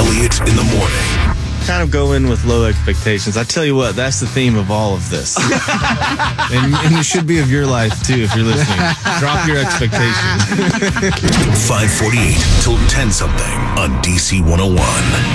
Elliott in the morning. Kind of go in with low expectations. I tell you what, that's the theme of all of this. and it should be of your life, too, if you're listening. Drop your expectations. 548 till 10 something on DC 101.